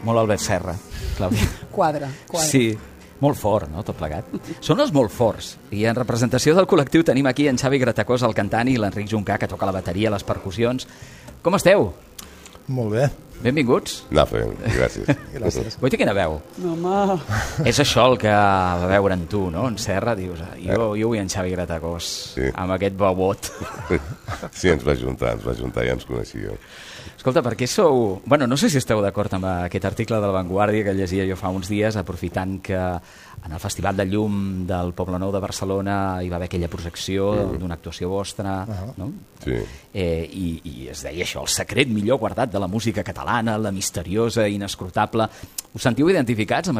molt Albert Serra, Clàudia. Quadre. Sí, molt fort, no?, tot plegat. Són els molt forts. I en representació del col·lectiu tenim aquí en Xavi Gratacós, el cantant, i l'Enric Juncà, que toca la bateria, les percussions. Com esteu? Molt bé. Benvinguts. Anar fent, gràcies. Gràcies. Guaita, quina veu? No, home... És això el que va veure en tu, no?, en Serra. Dius, jo vull en Xavi Gratacós, Sí. amb aquest bebot. Sí, ens va juntar, ja ens coneixíem. Escolta, per què sou... Bueno, no sé si esteu d'acord amb aquest article de La Vanguardia que llegia jo fa uns dies, aprofitant que en el Festival de Llum del Poblenou de Barcelona hi va haver aquella projecció d'una actuació vostra, no? Sí. I es deia això, el secret millor guardat de la música catalana, la misteriosa, inescrutable. Us sentiu identificats amb